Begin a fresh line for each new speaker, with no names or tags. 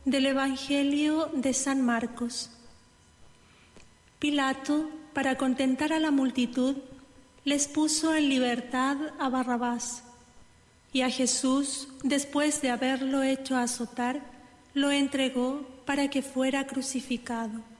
Del Evangelio de San Marcos. Pilato, para contentar a la multitud, les puso en libertad a Barrabás, y a Jesús, después de haberlo hecho azotar, lo entregó para que fuera crucificado.